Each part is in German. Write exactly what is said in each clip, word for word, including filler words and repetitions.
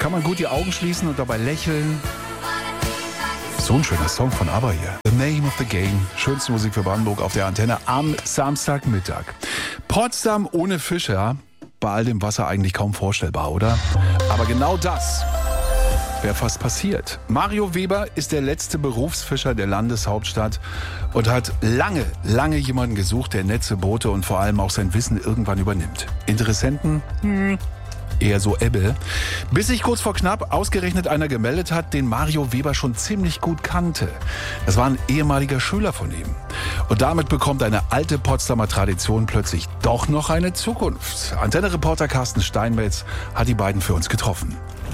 kann man gut die Augen schließen und dabei lächeln. So ein schöner Song von ABBA hier. The Name of the Game. Schönste Musik für Brandenburg auf der Antenne am Samstagmittag. Potsdam ohne Fischer. Bei all dem Wasser eigentlich kaum vorstellbar, oder? Aber genau das wäre fast passiert. Mario Weber ist der letzte Berufsfischer der Landeshauptstadt und hat lange, lange jemanden gesucht, der Netze, Boote und vor allem auch sein Wissen irgendwann übernimmt. Interessenten? Hm. Eher so Ebbe. Bis sich kurz vor knapp ausgerechnet einer gemeldet hat, den Mario Weber schon ziemlich gut kannte. Das war ein ehemaliger Schüler von ihm. Und damit bekommt eine alte Potsdamer Tradition plötzlich doch noch eine Zukunft. Antenne-Reporter Carsten Steinmetz hat die beiden für uns getroffen.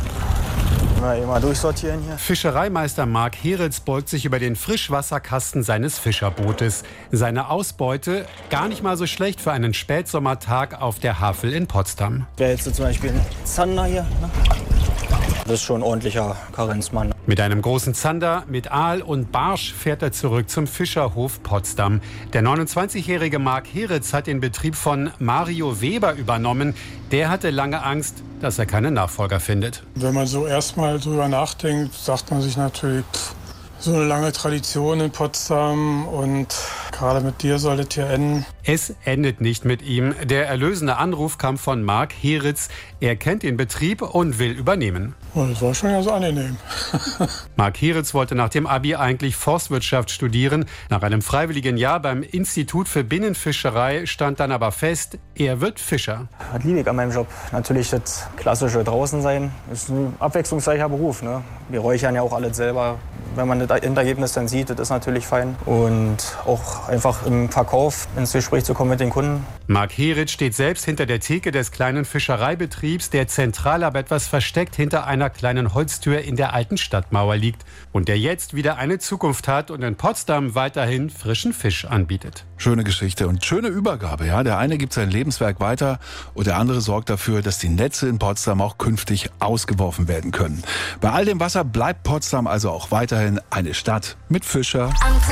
Mal, mal durchsortieren hier. Fischereimeister Marc Heritz beugt sich über den Frischwasserkasten seines Fischerbootes. Seine Ausbeute gar nicht mal so schlecht für einen Spätsommertag auf der Havel in Potsdam. Wäre jetzt so zum Beispiel ein Zander hier. Ne? Das ist schon ein ordentlicher Karenzmann. Mit einem großen Zander, mit Aal und Barsch fährt er zurück zum Fischerhof Potsdam. Der neunundzwanzigjährige Marc Heritz hat den Betrieb von Mario Weber übernommen. Der hatte lange Angst, dass er keinen Nachfolger findet. Wenn man so erstmal drüber nachdenkt, sagt man sich natürlich, pff, so eine lange Tradition in Potsdam und gerade mit dir soll es hier enden. Es endet nicht mit ihm. Der erlösende Anruf kam von Marc Heritz. Er kennt den Betrieb und will übernehmen. Oh, das war schon ganz angenehm. Marc Heritz wollte nach dem Abi eigentlich Forstwirtschaft studieren. Nach einem freiwilligen Jahr beim Institut für Binnenfischerei stand dann aber fest, er wird Fischer. Das liebe ich an meinem Job. Natürlich das klassische draußen sein. Ist ein abwechslungsreicher Beruf. Ne? Wir räuchern ja auch alles selber. Wenn man das Endergebnis dann sieht, das ist natürlich fein. Und auch einfach im Verkauf ins Gespräch zu kommen mit den Kunden. Marc Heritz steht selbst hinter der Theke des kleinen Fischereibetriebs, der zentral aber etwas versteckt hinter einer kleinen Holztür in der alten Stadtmauer liegt und der jetzt wieder eine Zukunft hat und in Potsdam weiterhin frischen Fisch anbietet. Schöne Geschichte und schöne Übergabe. Ja, der eine gibt sein Lebenswerk weiter und der andere sorgt dafür, dass die Netze in Potsdam auch künftig ausgeworfen werden können. Bei all dem Wasser bleibt Potsdam also auch weiterhin eine Stadt mit Fischer.